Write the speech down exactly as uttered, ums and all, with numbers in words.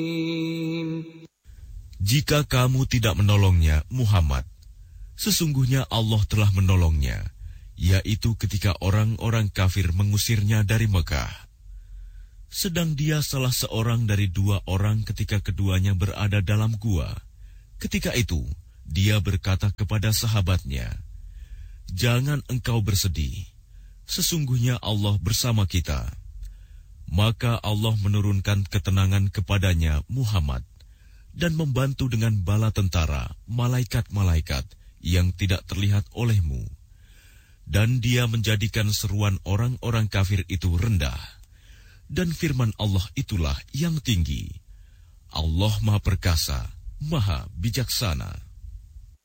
Jika kamu tidak menolongnya, Muhammad, sesungguhnya Allah telah menolongnya, yaitu ketika orang-orang kafir mengusirnya dari Mekah. Sedang dia salah seorang dari dua orang ketika keduanya berada dalam gua. Ketika itu, dia berkata kepada sahabatnya, "Jangan engkau bersedih, sesungguhnya Allah bersama kita." Maka Allah menurunkan ketenangan kepadanya, Muhammad, dan membantu dengan bala tentara, malaikat-malaikat yang tidak terlihat olehmu. Dan dia menjadikan seruan orang-orang kafir itu rendah. Dan firman Allah itulah yang tinggi. Allah Maha Perkasa, Maha Bijaksana.